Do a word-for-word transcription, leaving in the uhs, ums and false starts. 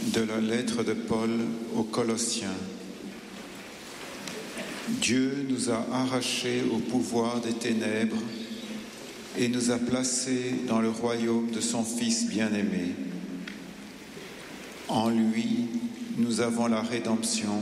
De la lettre de Paul aux Colossiens. Dieu nous a arrachés au pouvoir des ténèbres et nous a placés dans le royaume de son Fils bien-aimé. En lui, nous avons la rédemption,